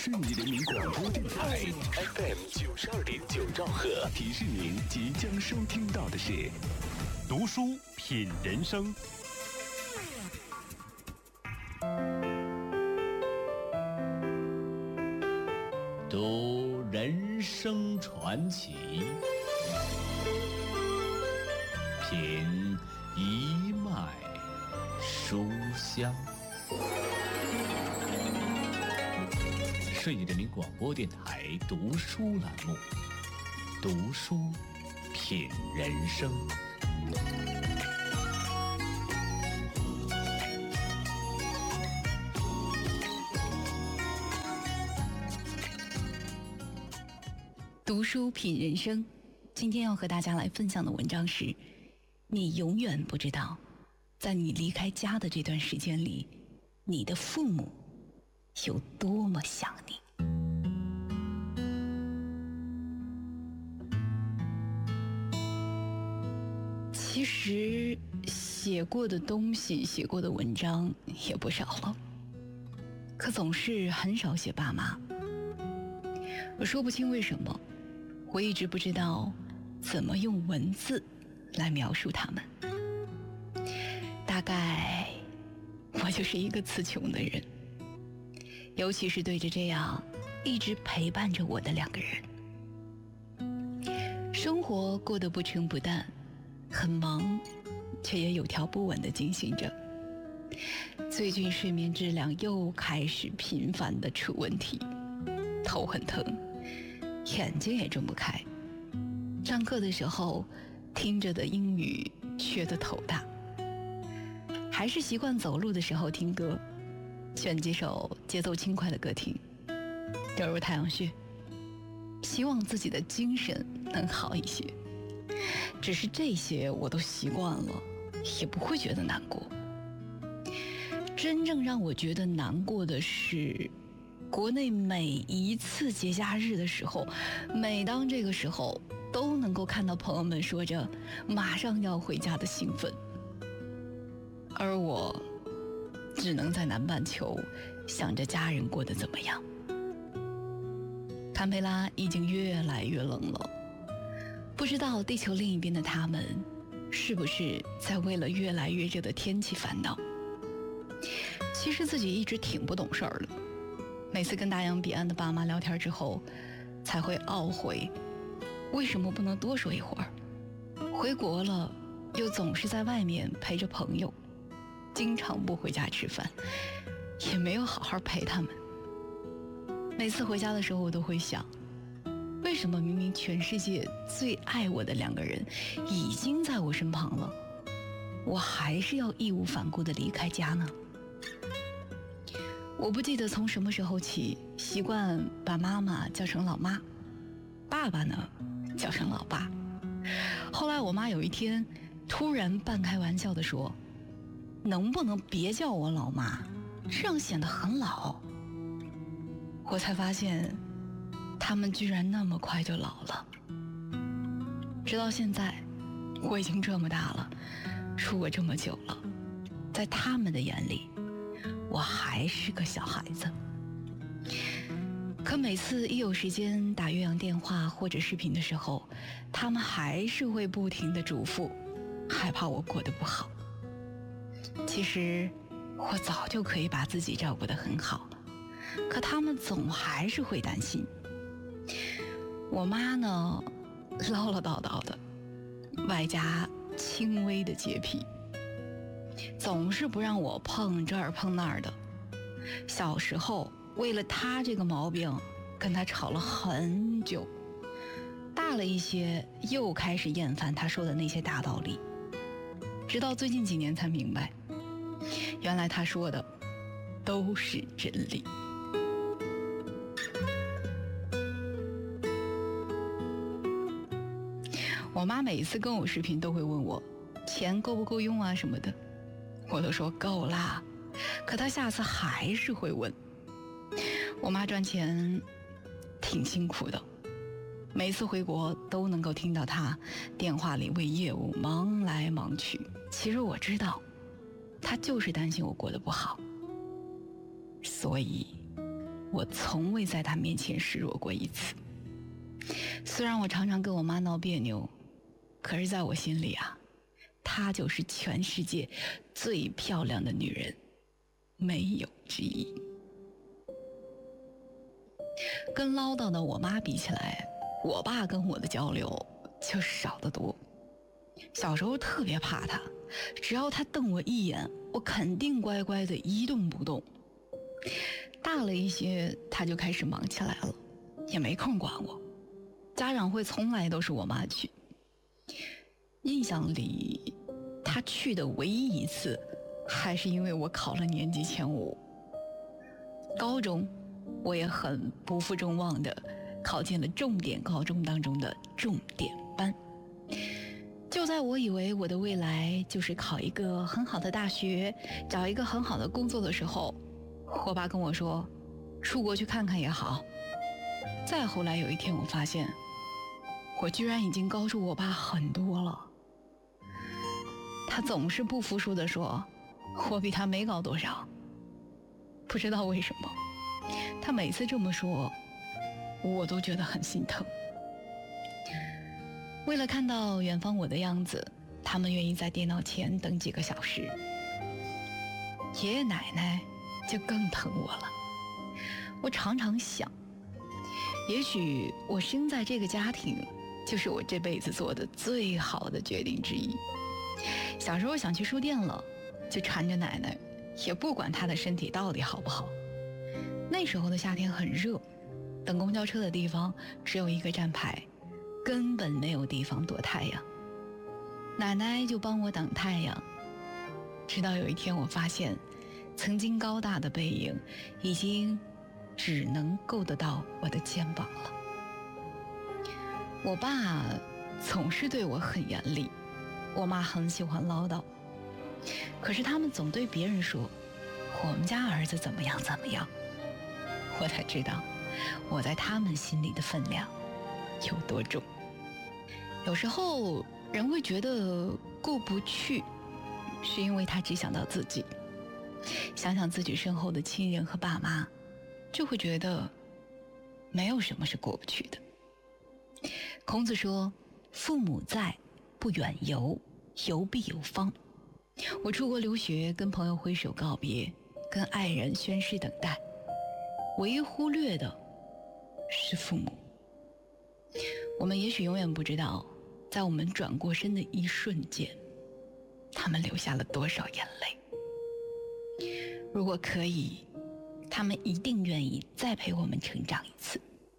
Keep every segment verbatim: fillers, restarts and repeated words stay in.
顺义人民广播电台 F M 九十二点九兆赫，提示您即将收听到的是读书品人生。 读人生传奇，品一脉书香。顺义人民广播电台读书栏目，读书品人生。 读书品人生，今天要和大家来分享的文章是：你永远不知道，在你离开家的这段时间里，你的父母有多么想你。其实写过的东西，写过的文章也不少了，可总是很少写爸妈。我说不清为什么，我一直不知道怎么用文字来描述他们。大概我就是一个词穷的人，尤其是对着这样一直陪伴着我的两个人。生活过得不清不淡，很忙，却也有条不紊地进行着。最近睡眠质量又开始频繁地出问题，头很疼，眼睛也睁不开。上课的时候听着的英语觉得头大，还是习惯走路的时候听歌，选几首节奏轻快的歌听，揉揉太阳穴，希望自己的精神能好一些。只是这些我都习惯了，也不会觉得难过。真正让我觉得难过的是，国内每一次节假日的时候，每当这个时候都能够看到朋友们说着马上要回家的兴奋，而我只能在南半球想着家人过得怎么样。堪培拉已经越来越冷了，不知道地球另一边的他们是不是在为了越来越热的天气烦恼。其实自己一直挺不懂事儿的，每次跟大洋彼岸的爸妈聊天之后，才会懊悔为什么不能多说一会儿。回国了又总是在外面陪着朋友，经常不回家吃饭，也没有好好陪他们。每次回家的时候我都会想，为什么明明全世界最爱我的两个人已经在我身旁了，我还是要义无反顾地离开家呢？我不记得从什么时候起习惯把妈妈叫成老妈，爸爸呢叫成老爸。后来我妈有一天突然半开玩笑地说，能不能别叫我老妈，这样显得很老。我才发现他们居然那么快就老了。直到现在我已经这么大了，出国这么久了，在他们的眼里我还是个小孩子。可每次一有时间打岳阳电话或者视频的时候，他们还是会不停地嘱咐，害怕我过得不好。其实我早就可以把自己照顾得很好，可他们总还是会担心。我妈呢，唠唠叨叨的，外加轻微的洁癖，总是不让我碰这儿碰那儿的。小时候为了她这个毛病跟她吵了很久，大了一些又开始厌烦她说的那些大道理，直到最近几年才明白，原来她说的都是真理。我妈每一次跟我视频都会问我钱够不够用啊什么的，我都说够啦，可她下次还是会问。我妈赚钱挺辛苦的，每次回国都能够听到她电话里为业务忙来忙去。其实我知道她就是担心我过得不好，所以我从未在他面前示弱过一次。虽然我常常跟我妈闹别扭，可是在我心里啊，她就是全世界最漂亮的女人，没有之一。跟唠叨的我妈比起来，我爸跟我的交流就少得多。小时候特别怕他，只要他瞪我一眼，我肯定乖乖的一动不动。大了一些，他就开始忙起来了，也没空管我。家长会从来都是我妈去。印象里，他去的唯一一次，还是因为我考了年级前五。高中，我也很不负众望的考进了重点高中当中的重点班。就在我以为我的未来就是考一个很好的大学，找一个很好的工作的时候，我爸跟我说，出国去看看也好。再后来有一天，我发现我居然已经高出我爸很多了。他总是不服输地说，我比他没高多少。不知道为什么，他每次这么说，我都觉得很心疼。为了看到远方我的样子，他们愿意在电脑前等几个小时。爷爷奶奶就更疼我了。我常常想，也许我生在这个家庭，就是我这辈子做的最好的决定之一。小时候想去书店了，就缠着奶奶，也不管她的身体到底好不好。那时候的夏天很热，等公交车的地方只有一个站牌，根本没有地方躲太阳。奶奶就帮我挡太阳，直到有一天我发现，曾经高大的背影已经只能够得到我的肩膀了。我爸总是对我很严厉，我妈很喜欢唠叨，可是他们总对别人说我们家儿子怎么样怎么样，我才知道我在他们心里的分量有多重。有时候人会觉得过不去，是因为他只想到自己，想想自己身后的亲人和爸妈，就会觉得没有什么是过不去的。孔子说，父母在，不远游，游必有方。我出国留学，跟朋友挥手告别，跟爱人宣誓等待，唯一忽略的是父母。我们也许永远不知道，在我们转过身的一瞬间，他们流下了多少眼泪。如果可以，他们一定愿意再陪我们成长一次。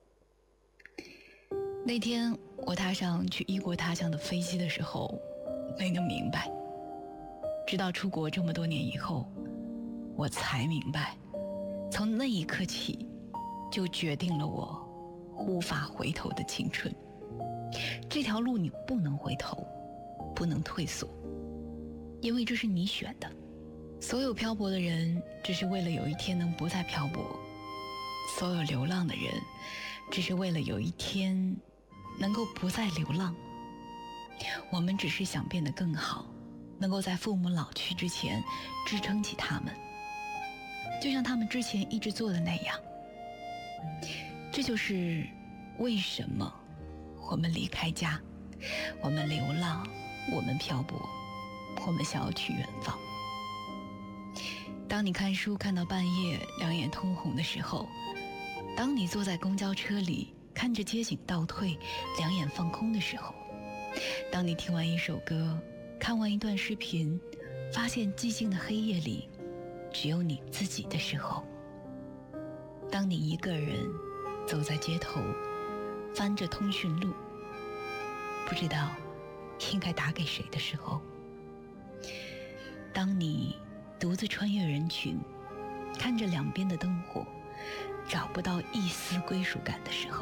那天我踏上去异国他乡的飞机的时候，没能明白，直到出国这么多年以后，我才明白，从那一刻起，就决定了我无法回头的青春。这条路你不能回头，不能退缩，因为这是你选的。所有漂泊的人，只是为了有一天能不再漂泊；所有流浪的人，只是为了有一天能够不再流浪。我们只是想变得更好，能够在父母老去之前支撑起他们，就像他们之前一直做的那样。这就是为什么我们离开家，我们流浪，我们漂泊，我们想要去远方。当你看书看到半夜两眼通红的时候，当你坐在公交车里看着街景倒退两眼放空的时候，当你听完一首歌，看完一段视频，发现寂静的黑夜里只有你自己的时候，当你一个人走在街头，翻着通讯录，不知道应该打给谁的时候，当你独自穿越人群，看着两边的灯火，找不到一丝归属感的时候，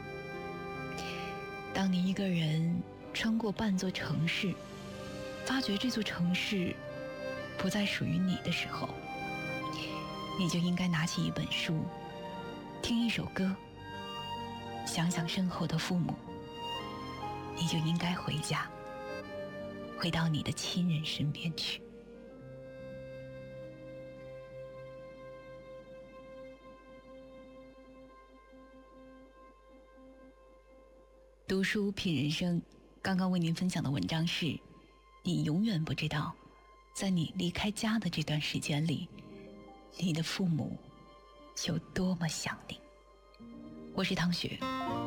当你一个人穿过半座城市，发觉这座城市不再属于你的时候，你就应该拿起一本书，听一首歌，想想身后的父母，你就应该回家，回到你的亲人身边去。 读书品人生，刚刚为您分享的文章是：你永远不知道，在你离开家的这段时间里，你的父母有多么想你。我是汤雪，